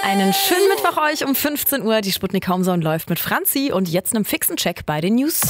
Einen schönen Mittwoch euch um 15 Uhr. Die Sputnik Homezone läuft mit Franzi und jetzt einem fixen Check bei den News.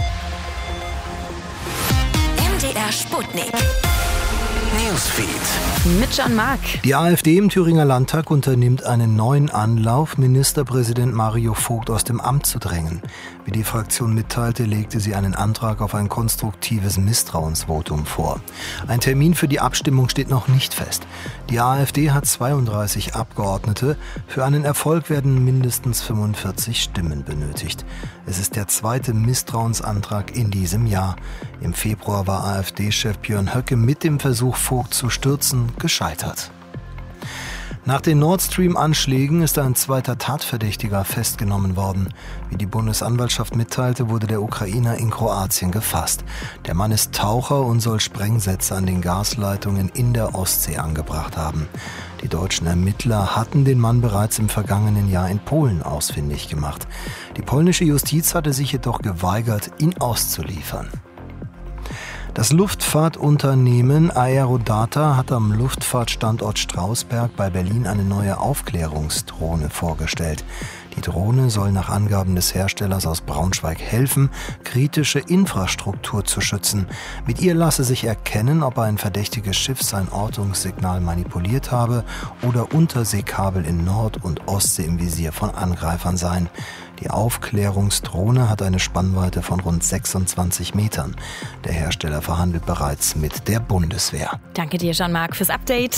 MDR Sputnik Newsfeed mit Jean-Marc. Die AfD im Thüringer Landtag unternimmt einen neuen Anlauf, Ministerpräsident Mario Vogt aus dem Amt zu drängen. Wie die Fraktion mitteilte, legte sie einen Antrag auf ein konstruktives Misstrauensvotum vor. Ein Termin für die Abstimmung steht noch nicht fest. Die AfD hat 32 Abgeordnete. Für einen Erfolg werden mindestens 45 Stimmen benötigt. Es ist der zweite Misstrauensantrag in diesem Jahr. Im Februar war AfD-Chef Björn Höcke mit dem Versuch, Vogt zu stürzen, gescheitert. Nach den Nord Stream-Anschlägen ist ein zweiter Tatverdächtiger festgenommen worden. Wie die Bundesanwaltschaft mitteilte, wurde der Ukrainer in Kroatien gefasst. Der Mann ist Taucher und soll Sprengsätze an den Gasleitungen in der Ostsee angebracht haben. Die deutschen Ermittler hatten den Mann bereits im vergangenen Jahr in Polen ausfindig gemacht. Die polnische Justiz hatte sich jedoch geweigert, ihn auszuliefern. Das Luftfahrtunternehmen Aerodata hat am Luftfahrtstandort Strausberg bei Berlin eine neue Aufklärungsdrohne vorgestellt. Die Drohne soll nach Angaben des Herstellers aus Braunschweig helfen, kritische Infrastruktur zu schützen. Mit ihr lasse sich erkennen, ob ein verdächtiges Schiff sein Ortungssignal manipuliert habe oder Unterseekabel in Nord- und Ostsee im Visier von Angreifern seien. Die Aufklärungsdrohne hat eine Spannweite von rund 26 Metern. Der Hersteller verhandelt bereits mit der Bundeswehr. Danke dir, Jean-Marc, fürs Update.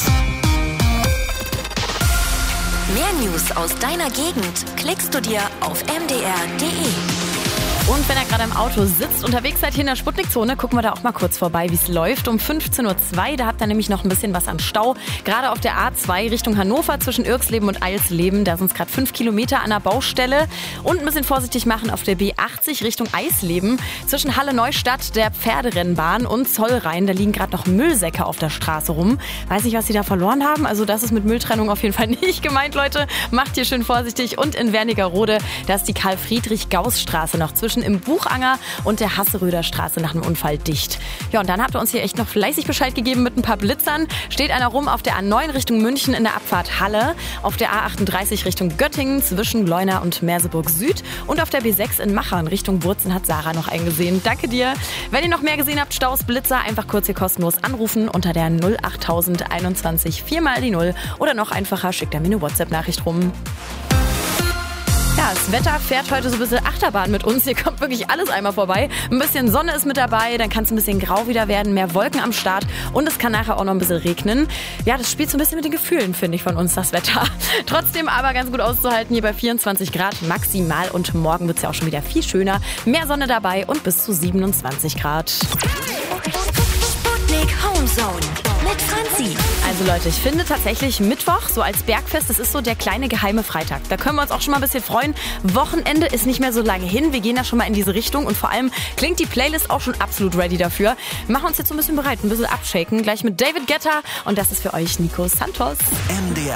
Mehr News aus deiner Gegend klickst du dir auf mdr.de. Und wenn ihr gerade im Auto sitzt, unterwegs seid hier in der Sputnik-Zone, gucken wir da auch mal kurz vorbei, wie es läuft. Um 15.02 Uhr, da habt ihr nämlich noch ein bisschen was an Stau. Gerade auf der A2 Richtung Hannover zwischen Irksleben und Eilsleben. Da sind es gerade 5 Kilometer an der Baustelle. Und ein bisschen vorsichtig machen auf der B80 Richtung Eisleben. Zwischen Halle-Neustadt, der Pferderennbahn und Zollrhein. Da liegen gerade noch Müllsäcke auf der Straße rum. Weiß nicht, was sie da verloren haben. Also das ist mit Mülltrennung auf jeden Fall nicht gemeint, Leute. Macht hier schön vorsichtig. Und in Wernigerode, da ist die Karl-Friedrich-Gauss-Straße noch zwischen im Buchanger und der Hasseröder Straße nach einem Unfall dicht. Ja, und dann habt ihr uns hier echt noch fleißig Bescheid gegeben mit ein paar Blitzern. Steht einer rum auf der A9 Richtung München in der Abfahrt Halle, auf der A38 Richtung Göttingen zwischen Leuna und Merseburg Süd und auf der B6 in Machern Richtung Wurzen hat Sarah noch eingesehen. Danke dir. Wenn ihr noch mehr gesehen habt, Staus, Blitzer, einfach kurz hier kostenlos anrufen unter der 08021 4 mal die 0 oder noch einfacher, schickt ihr mir eine WhatsApp-Nachricht rum. Ja, das Wetter fährt heute so ein bisschen Achterbahn mit uns. Hier kommt wirklich alles einmal vorbei. Ein bisschen Sonne ist mit dabei, dann kann es ein bisschen grau wieder werden, mehr Wolken am Start und es kann nachher auch noch ein bisschen regnen. Ja, das spielt so ein bisschen mit den Gefühlen, finde ich, von uns, das Wetter. Trotzdem aber ganz gut auszuhalten, hier bei 24 Grad maximal und morgen wird es ja auch schon wieder viel schöner. Mehr Sonne dabei und bis zu 27 Grad. Sputnik Homezone mit Franzi. Also Leute, ich finde tatsächlich Mittwoch, so als Bergfest, das ist so der kleine geheime Freitag. Da können wir uns auch schon mal ein bisschen freuen. Wochenende ist nicht mehr so lange hin. Wir gehen da schon mal in diese Richtung und vor allem klingt die Playlist auch schon absolut ready dafür. Wir machen uns jetzt so ein bisschen bereit, ein bisschen abshaken. Gleich mit David Guetta und das ist für euch Nico Santos. MDR